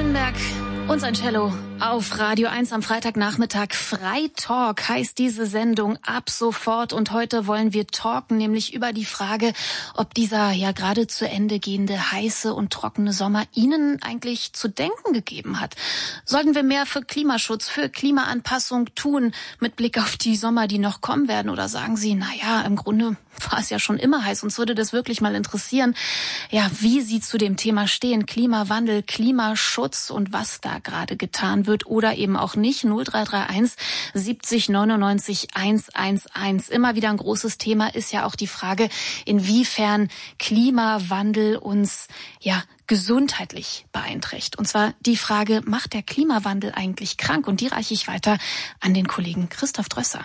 Dannenberg und sein Cello auf Radio 1 am Freitagnachmittag. Freitalk heißt diese Sendung ab sofort. Und heute wollen wir talken, nämlich über die Frage, ob dieser ja gerade zu Ende gehende heiße und trockene Sommer Ihnen eigentlich zu denken gegeben hat. Sollten wir mehr für Klimaschutz, für Klimaanpassung tun, mit Blick auf die Sommer, die noch kommen werden? Oder sagen Sie, naja, im Grunde war es ja schon immer heiß. Uns würde das wirklich mal interessieren, ja, wie Sie zu dem Thema stehen. Klimawandel, Klimaschutz und was da gerade getan wird oder eben auch nicht. 0331 70 99 111. Immer wieder ein großes Thema ist ja auch die Frage, inwiefern Klimawandel uns ja gesundheitlich beeinträchtigt. Und zwar die Frage, macht der Klimawandel eigentlich krank? Und die reiche ich weiter an den Kollegen Christoph Drösser.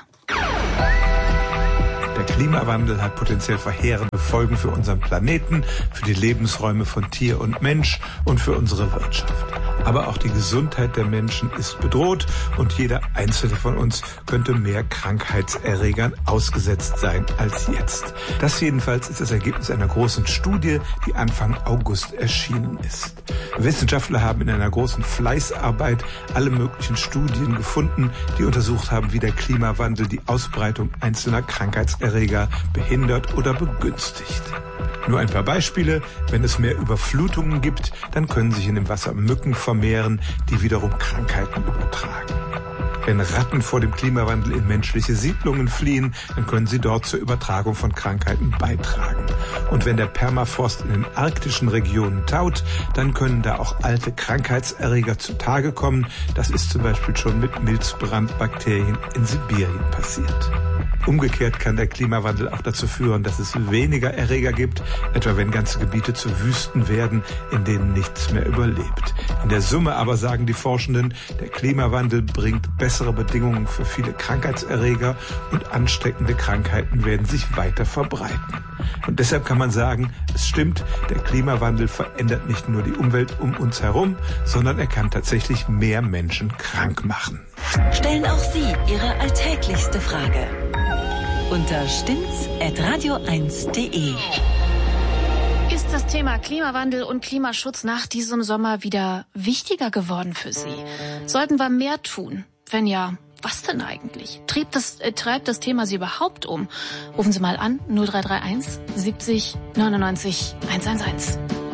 Der Klimawandel hat potenziell verheerende Folgen für unseren Planeten, für die Lebensräume von Tier und Mensch und für unsere Wirtschaft. Aber auch die Gesundheit der Menschen ist bedroht und jeder einzelne von uns könnte mehr Krankheitserregern ausgesetzt sein als jetzt. Das jedenfalls ist das Ergebnis einer großen Studie, die Anfang August erschienen ist. Wissenschaftler haben in einer großen Fleißarbeit alle möglichen Studien gefunden, die untersucht haben, wie der Klimawandel die Ausbreitung einzelner Krankheitserreger behindert oder begünstigt. Nur ein paar Beispiele. Wenn es mehr Überflutungen gibt, dann können sich in dem Wasser Mücken vermehren, die wiederum Krankheiten übertragen. Wenn Ratten vor dem Klimawandel in menschliche Siedlungen fliehen, dann können sie dort zur Übertragung von Krankheiten beitragen. Und wenn der Permafrost in den arktischen Regionen taut, dann können da auch alte Krankheitserreger zutage kommen. Das ist zum Beispiel schon mit Milzbrandbakterien in Sibirien passiert. Umgekehrt kann der Klimawandel auch dazu führen, dass es weniger Erreger gibt, etwa wenn ganze Gebiete zu Wüsten werden, in denen nichts mehr überlebt. In der Summe aber sagen die Forschenden, der Klimawandel bringt bessere Bedingungen für viele Krankheitserreger und ansteckende Krankheiten werden sich weiter verbreiten. Und deshalb kann man sagen, es stimmt, der Klimawandel verändert nicht nur die Umwelt um uns herum, sondern er kann tatsächlich mehr Menschen krank machen. Stellen auch Sie Ihre alltäglichste Frage unter stimmtz@radio1.de. Ist das Thema Klimawandel und Klimaschutz nach diesem Sommer wieder wichtiger geworden für Sie? Sollten wir mehr tun? Wenn ja, was denn eigentlich? Treibt das Thema Sie überhaupt um? Rufen Sie mal an, 0331 70 99 111.